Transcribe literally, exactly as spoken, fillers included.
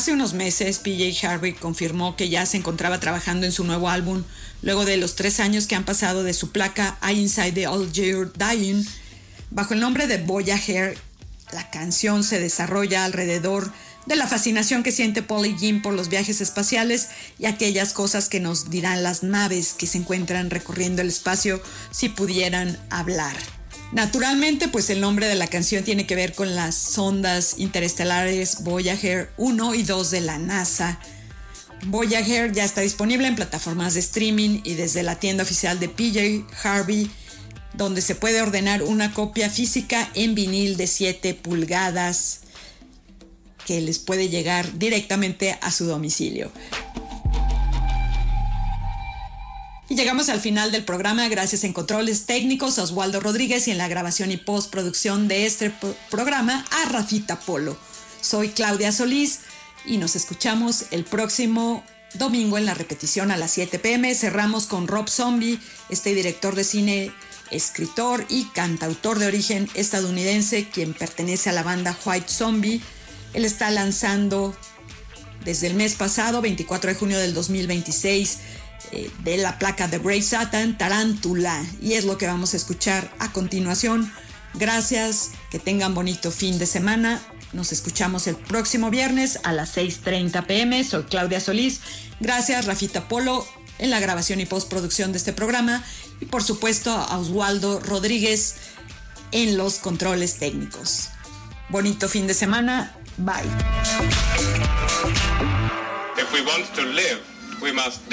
Hace unos meses, P J Harvey confirmó que ya se encontraba trabajando en su nuevo álbum, luego de los tres años que han pasado de su placa I Inside the All You're Dying. Bajo el nombre de Voyager, la canción se desarrolla alrededor de la fascinación que siente Paul y Jim por los viajes espaciales y aquellas cosas que nos dirán las naves que se encuentran recorriendo el espacio si pudieran hablar. Naturalmente, pues el nombre de la canción tiene que ver con las sondas interestelares Voyager uno y dos de la NASA. Voyager ya está disponible en plataformas de streaming y desde la tienda oficial de P J Harvey, donde se puede ordenar una copia física en vinil de siete pulgadas que les puede llegar directamente a su domicilio. Y llegamos al final del programa, gracias en controles técnicos a Oswaldo Rodríguez y en la grabación y postproducción de este programa a Rafita Polo. Soy Claudia Solís y nos escuchamos el próximo domingo en la repetición a las siete pm. Cerramos con Rob Zombie, este director de cine, escritor y cantautor de origen estadounidense, quien pertenece a la banda White Zombie. Él está lanzando desde el mes pasado, veinticuatro de junio del dos mil veintiséis, eh, de la placa de Brave Satan, Tarántula, y es lo que vamos a escuchar a continuación. Gracias, que tengan bonito fin de semana. Nos escuchamos el próximo viernes a las seis treinta pm. Soy Claudia Solís. Gracias, Rafita Polo, en la grabación y postproducción de este programa. Y por supuesto a Oswaldo Rodríguez en los controles técnicos. Bonito fin de semana. Bye. If we want to live, we must